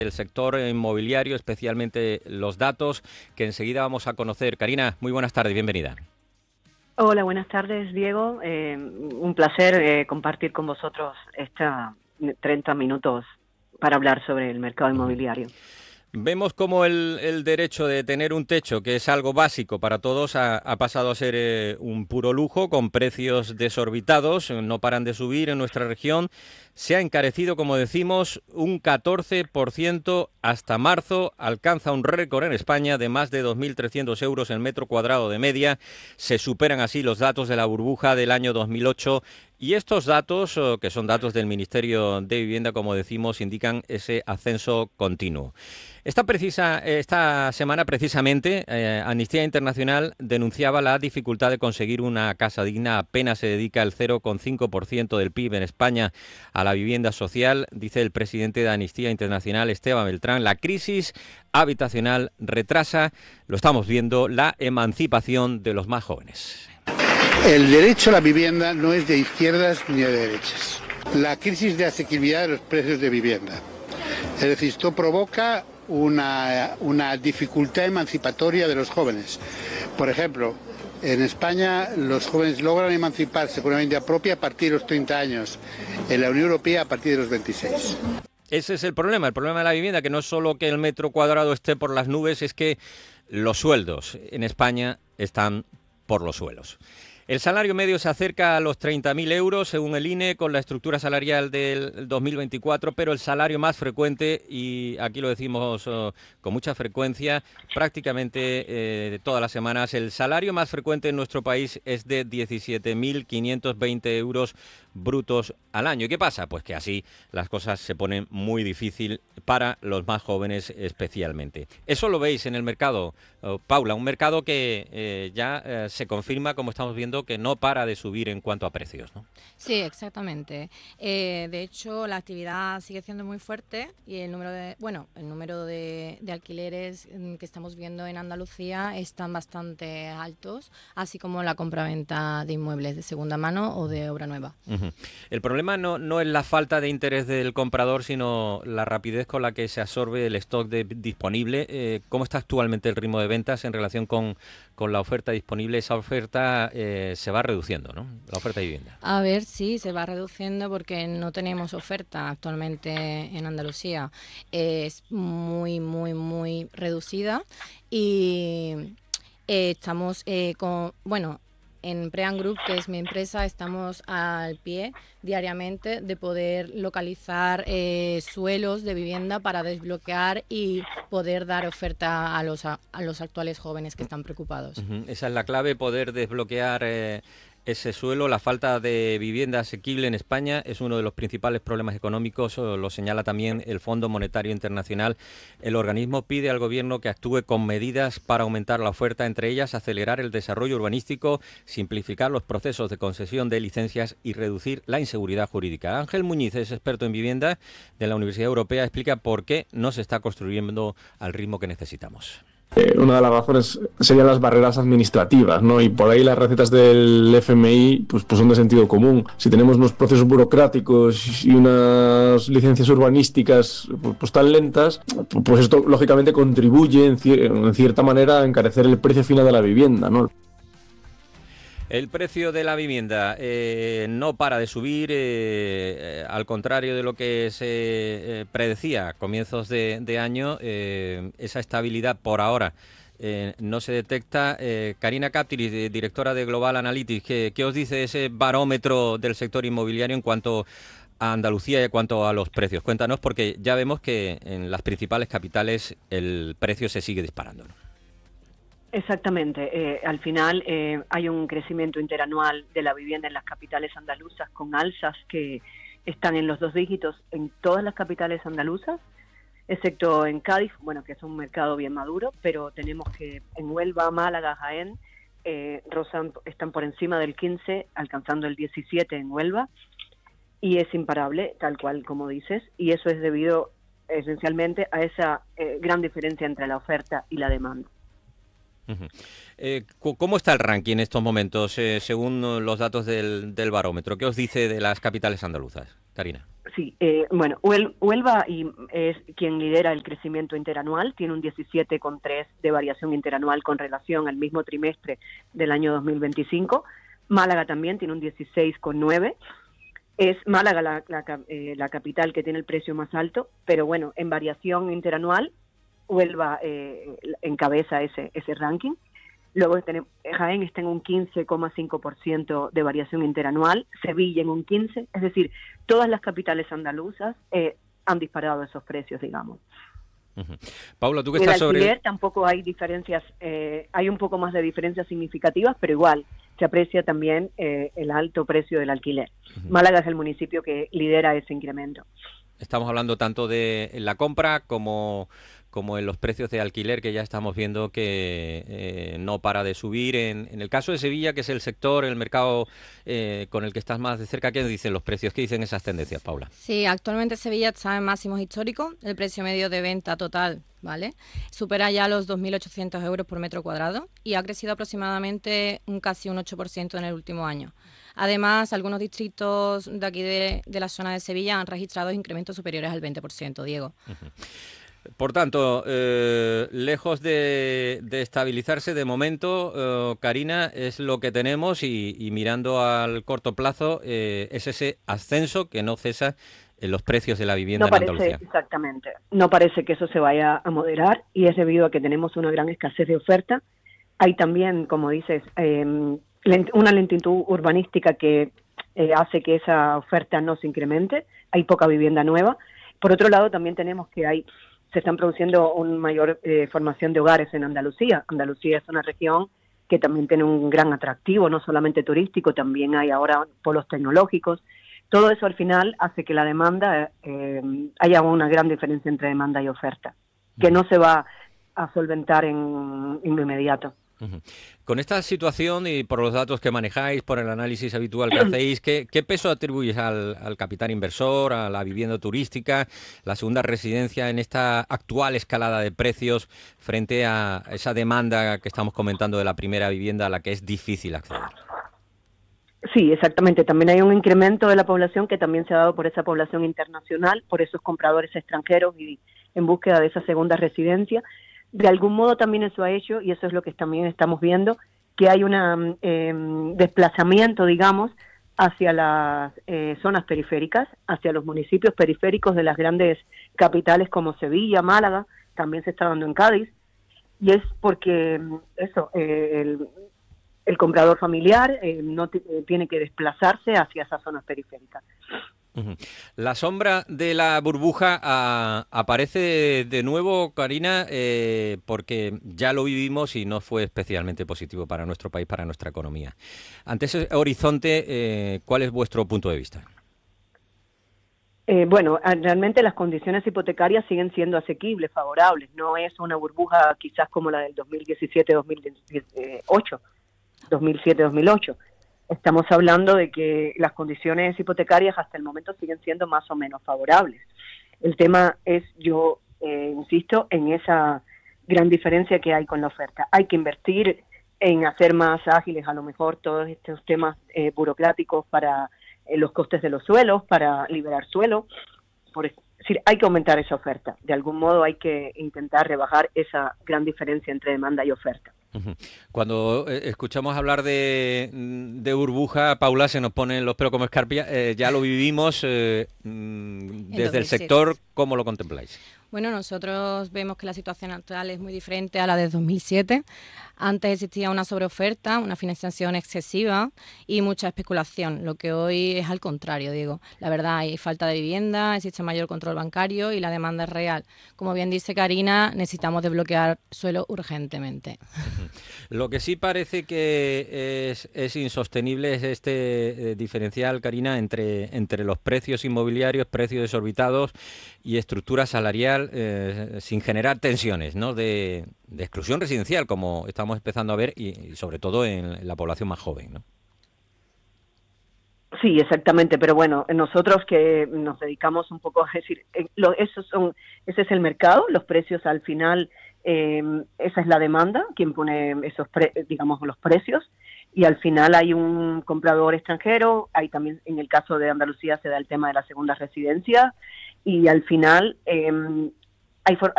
el sector inmobiliario, especialmente los datos que enseguida vamos a conocer. Karina, muy buenas tardes, bienvenida. Hola, buenas tardes, Diego. Un placer compartir con vosotros esta 30 minutos para hablar sobre el mercado inmobiliario. Vemos cómo el derecho de tener un techo, que es algo básico para todos, ha pasado a ser un puro lujo, con precios desorbitados, no paran de subir en nuestra región. Se ha encarecido, como decimos, un 14% hasta marzo, alcanza un récord en España de más de 2.300 euros el metro cuadrado de media. Se superan así los datos de la burbuja del año 2008. Y estos datos, que son datos del Ministerio de Vivienda, como decimos, indican ese ascenso continuo. Esta semana, precisamente, Amnistía Internacional denunciaba la dificultad de conseguir una casa digna. Apenas se dedica el 0,5% del PIB en España a la vivienda social, dice el presidente de Amnistía Internacional, Esteban Beltrán. La crisis habitacional retrasa, lo estamos viendo, la emancipación de los más jóvenes. El derecho a la vivienda no es de izquierdas ni de derechas. La crisis de asequibilidad de los precios de vivienda. Es decir, esto provoca una dificultad emancipatoria de los jóvenes. Por ejemplo, en España los jóvenes logran emanciparse con una vivienda propia a partir de los 30 años. En la Unión Europea a partir de los 26. Ese es el problema de la vivienda, que no es solo que el metro cuadrado esté por las nubes, es que los sueldos en España están por los suelos. El salario medio se acerca a los 30.000 euros, según el INE, con la estructura salarial del 2024, pero el salario más frecuente, y aquí lo decimos con mucha frecuencia, prácticamente todas las semanas, el salario más frecuente en nuestro país es de 17.520 euros brutos al año. ¿Y qué pasa? Pues que así las cosas se ponen muy difícil para los más jóvenes especialmente. Eso lo veis en el mercado, Paula, un mercado que ya se confirma, como estamos viendo, que no para de subir en cuanto a precios, ¿no? Sí, exactamente. De hecho, la actividad sigue siendo muy fuerte y el número de alquileres que estamos viendo en Andalucía están bastante altos, así como la compraventa de inmuebles de segunda mano o de obra nueva. Uh-huh. El problema no es la falta de interés del comprador, sino la rapidez con la que se absorbe el stock disponible. ¿Cómo está actualmente el ritmo de ventas en relación con la oferta disponible? Esa oferta se va reduciendo, ¿no? La oferta de vivienda. A ver, sí, se va reduciendo porque no tenemos oferta actualmente en Andalucía. Es muy, muy, muy reducida y estamos en Prean Group, que es mi empresa, estamos al pie diariamente de poder localizar suelos de vivienda para desbloquear y poder dar oferta a los actuales jóvenes que están preocupados. Uh-huh. Esa es la clave, poder desbloquear ese suelo. La falta de vivienda asequible en España es uno de los principales problemas económicos, lo señala también el Fondo Monetario Internacional. El organismo pide al Gobierno que actúe con medidas para aumentar la oferta, entre ellas acelerar el desarrollo urbanístico, simplificar los procesos de concesión de licencias y reducir la inseguridad jurídica. Ángel Muñiz es experto en vivienda de la Universidad Europea, explica por qué no se está construyendo al ritmo que necesitamos. Una de las razones serían las barreras administrativas, ¿no? Y por ahí las recetas del FMI pues son de sentido común. Si tenemos unos procesos burocráticos y unas licencias urbanísticas pues tan lentas, pues esto lógicamente contribuye en cierta manera a encarecer el precio final de la vivienda, ¿no? El precio de la vivienda no para de subir, al contrario de lo que se predecía a comienzos de año, esa estabilidad por ahora no se detecta. Karina Captiri, directora de Global Analytics, ¿qué os dice ese barómetro del sector inmobiliario en cuanto a Andalucía y en cuanto a los precios? Cuéntanos, porque ya vemos que en las principales capitales el precio se sigue disparando, ¿no? Exactamente. Al final hay un crecimiento interanual de la vivienda en las capitales andaluzas con alzas que están en los 2 dígitos en todas las capitales andaluzas, excepto en Cádiz, bueno, que es un mercado bien maduro, pero tenemos que en Huelva, Málaga, Jaén, están por encima del 15, alcanzando el 17 en Huelva, y es imparable, tal cual como dices, y eso es debido esencialmente a esa gran diferencia entre la oferta y la demanda. ¿Cómo está el ranking en estos momentos, según los datos del barómetro? ¿Qué os dice de las capitales andaluzas, Karina? Sí, bueno, Huelva es quien lidera el crecimiento interanual, tiene un 17,3 de variación interanual con relación al mismo trimestre del año 2025. Málaga también tiene un 16,9. Es Málaga la capital que tiene el precio más alto, pero bueno, en variación interanual, Huelva encabeza ese ranking. Luego Jaén está en un 15,5% de variación interanual, Sevilla en un 15%, es decir, todas las capitales andaluzas han disparado esos precios, digamos. Uh-huh. Paula, tú que en estás el alquiler tampoco hay diferencias, hay un poco más de diferencias significativas, pero igual se aprecia también el alto precio del alquiler. Uh-huh. Málaga es el municipio que lidera ese incremento. Estamos hablando tanto de la compra como en los precios de alquiler, que ya estamos viendo que no para de subir. En el caso de Sevilla, que es el sector, el mercado con el que estás más de cerca, ¿qué dicen los precios? ¿Qué dicen esas tendencias, Paula? Sí, actualmente Sevilla está en máximos históricos. El precio medio de venta total, ¿vale?, supera ya los 2.800 euros por metro cuadrado y ha crecido aproximadamente casi un 8% en el último año. Además, algunos distritos de aquí de la zona de Sevilla han registrado incrementos superiores al 20%, Diego. Uh-huh. Por tanto, lejos de estabilizarse de momento, Karina, es lo que tenemos y mirando al corto plazo es ese ascenso que no cesa en los precios de la vivienda en Andalucía. Exactamente. No parece que eso se vaya a moderar y es debido a que tenemos una gran escasez de oferta. Hay también, como dices, una lentitud urbanística que hace que esa oferta no se incremente. Hay poca vivienda nueva. Por otro lado, también tenemos que se están produciendo una mayor formación de hogares en Andalucía. Andalucía es una región que también tiene un gran atractivo, no solamente turístico, también hay ahora polos tecnológicos. Todo eso al final hace que la demanda, haya una gran diferencia entre demanda y oferta, que no se va a solventar en lo inmediato. Uh-huh. Con esta situación y por los datos que manejáis, por el análisis habitual que hacéis, ¿qué peso atribuyes al capital inversor, a la vivienda turística, la segunda residencia en esta actual escalada de precios frente a esa demanda que estamos comentando de la primera vivienda a la que es difícil acceder? Sí, exactamente. También hay un incremento de la población que también se ha dado por esa población internacional, por esos compradores extranjeros y en búsqueda de esa segunda residencia. De algún modo también eso ha hecho, y eso es lo que también estamos viendo, que hay un desplazamiento, digamos, hacia las zonas periféricas, hacia los municipios periféricos de las grandes capitales como Sevilla, Málaga, también se está dando en Cádiz, y es porque el comprador familiar no tiene que desplazarse hacia esas zonas periféricas. Uh-huh. La sombra de la burbuja aparece de nuevo, Karina, porque ya lo vivimos y no fue especialmente positivo para nuestro país, para nuestra economía. Ante ese horizonte, ¿cuál es vuestro punto de vista? Bueno, realmente las condiciones hipotecarias siguen siendo asequibles, favorables. No es una burbuja quizás como la del 2017-2008, 2007-2008. Estamos hablando de que las condiciones hipotecarias hasta el momento siguen siendo más o menos favorables. El tema es, yo insisto, en esa gran diferencia que hay con la oferta. Hay que invertir en hacer más ágiles a lo mejor todos estos temas burocráticos para los costes de los suelos, para liberar suelo. Es decir, hay que aumentar esa oferta. De algún modo hay que intentar rebajar esa gran diferencia entre demanda y oferta. Cuando escuchamos hablar de burbuja, Paula, se nos ponen los pelos como escarpia. Ya lo vivimos desde el sector. ¿Cómo lo contempláis? Bueno, nosotros vemos que la situación actual es muy diferente a la de 2007. Antes existía una sobreoferta, una financiación excesiva y mucha especulación, lo que hoy es al contrario, digo. La verdad, hay falta de vivienda, existe mayor control bancario y la demanda es real. Como bien dice Karina, necesitamos desbloquear suelo urgentemente. Lo que sí parece que es insostenible es este diferencial, Karina, entre los precios inmobiliarios, precios desorbitados y estructura salarial sin generar tensiones, ¿no?, de exclusión residencial, como estamos empezando a ver, y sobre todo en la población más joven, ¿no? Sí, exactamente, pero bueno, nosotros que nos dedicamos un poco a decir, ese es el mercado, los precios al final, esa es la demanda, quien pone los precios, y al final hay un comprador extranjero. Hay también, en el caso de Andalucía, se da el tema de la segunda residencia, y al final hay